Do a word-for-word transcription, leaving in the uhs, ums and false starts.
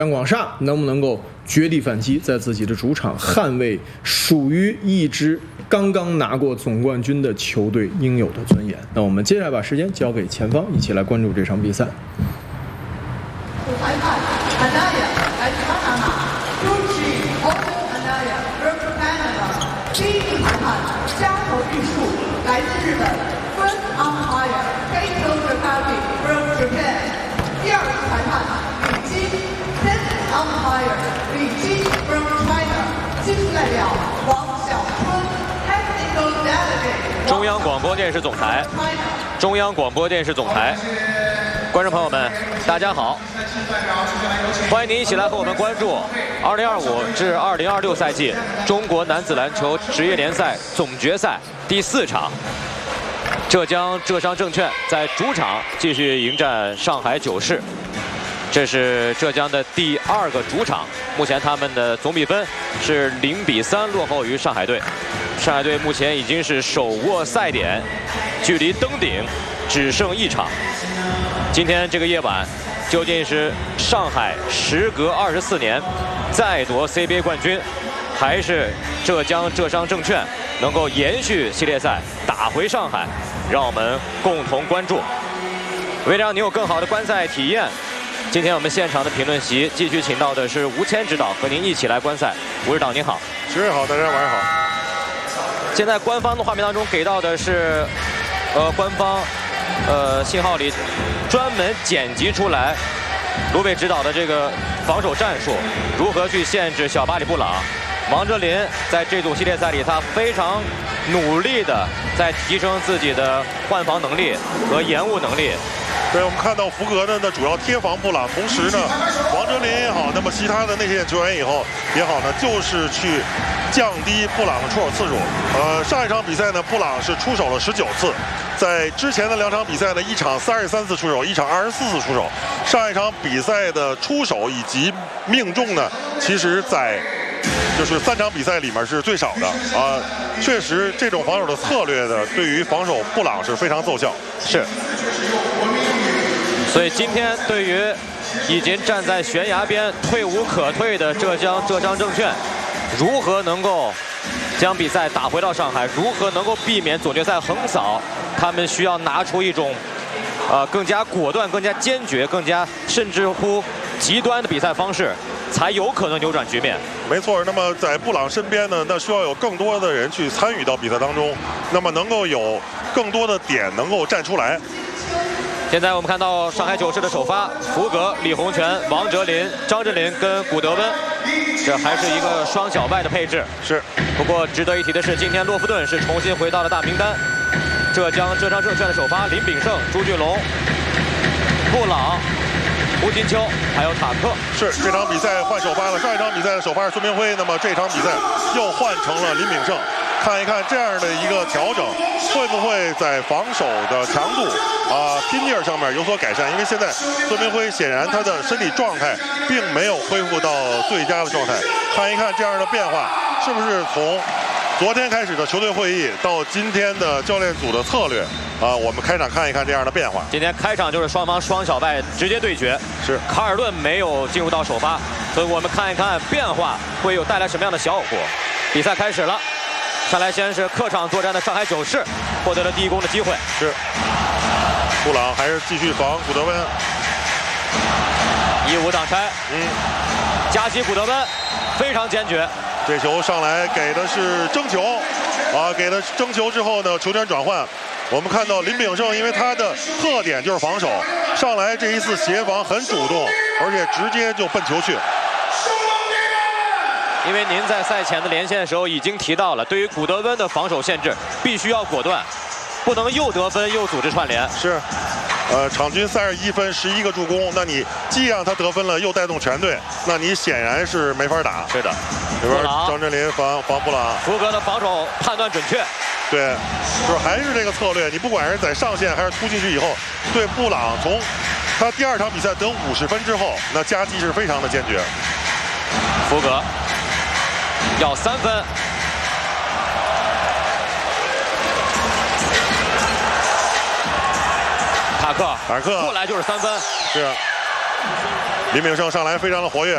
张广厦能不能够绝地反击，在自己的主场捍卫属于一支刚刚拿过总冠军的球队应有的尊严？那我们接下来把时间交给前方，一起来关注这场比赛。 主裁判安达亚来自巴拿马，主席欧洲安达亚 from Canada。第一名裁判加藤玉树来自日本 ，First umpire Keito Takagi from Japan。第二名裁判李金 ，Tenth umpire 李金 from China。技术代表王小春 ，Technical delegate。 中央广播电视总台，中央广播电视总台。观众朋友们，大家好！欢迎您一起来和我们关注二零二五至二零二六赛季中国男子篮球职业联赛总决赛第四场。浙江浙商证券在主场继续迎战上海九世，这是浙江的第二个主场。目前他们的总比分是零比三落后于上海队。上海队目前已经是手握赛点，距离登顶只剩一场。今天这个夜晚，究竟是上海时隔二十四年再夺 C B A 冠军，还是浙江浙商证券能够延续系列赛打回上海？让我们共同关注。为了让你有更好的观赛体验，今天我们现场的评论席继续请到的是吴谦指导，和您一起来观赛。吴指导您好。 徐瑞好，大家晚上好。 现在官方的画面当中给到的是，呃，官方。呃，信号里专门剪辑出来卢伟指导的这个防守战术，如何去限制小巴里布朗。王哲林在这组系列赛里，他非常努力的在提升自己的换防能力和延误能力。 对，我们看到福格呢，那主要贴防布朗，同时呢，王哲林也好，那么其他的那些球员以后也好呢，就是去降低布朗的出手次数。呃，上一场比赛呢，布朗是出手了十九次，在之前的两场比赛呢，一场三十三次出手，一场二十四次出手。上一场比赛的出手以及命中呢，其实在就是三场比赛里面是最少的啊、呃。确实，这种防守的策略呢，对于防守布朗是非常奏效。 是。所以今天对于已经站在悬崖边退无可退的浙江浙商证券，如何能够将比赛打回到上海，如何能够避免总决赛横扫，他们需要拿出一种呃更加果断、更加坚决、更加甚至乎极端的比赛方式，才有可能扭转局面。 没错，那么在布朗身边呢，那需要有更多的人去参与到比赛当中，那么能够有更多的点能够站出来。 现在我们看到上海九世的首发，福格、李洪权、王哲林、张镇麟跟古德温，这还是一个双小外的配置。 是。 不过值得一提的是，今天洛夫顿是重新回到了大名单。浙江浙商证券的首发，林炳胜、朱俊龙、布朗、胡金秋还有塔克。 是，这场比赛换首发了。上一场比赛的首发是孙明辉，那么这场比赛又换成了林炳胜。看一看这样的一个调整，会不会在防守的强度啊、呃、拼劲上面有所改善？因为现在孙明辉显然他的身体状态并没有恢复到最佳的状态。看一看这样的变化，是不是从昨天开始的球队会议到今天的教练组的策略啊、呃？我们开场看一看这样的变化。 今天开场就是双方双小外直接对决， 是卡尔顿没有进入到首发，所以我们看一看变化会有带来什么样的效果。比赛开始了。上来先是客场作战的上海九世获得了第一攻的机会。 是，布朗还是继续防古德温， 一五挡拆， 嗯， 夹击古德温，非常坚决。 这球上来给的是争球，啊，给的争球之后呢，球权转换。我们看到林炳胜，因为他的特点就是防守，上来这一次协防很主动，而且直接就奔球去。 因为您在赛前的连线的时候已经提到了，对于古德温的防守限制必须要果断，不能又得分又组织串联。 是，呃，场均三十一分，十一个助攻，那你既让他得分了，又带动全队，那你显然是没法打。 是的， 这边张镇麟防防布朗， 福格的防守判断准确。 对，就是还是这个策略，你不管是在上线还是突进去以后，对布朗从他第二场比赛得五十分之后，那夹击是非常的坚决。 福格。要三分，塔克， 塔克过来就是三分。 是，林炳胜上来非常的活跃。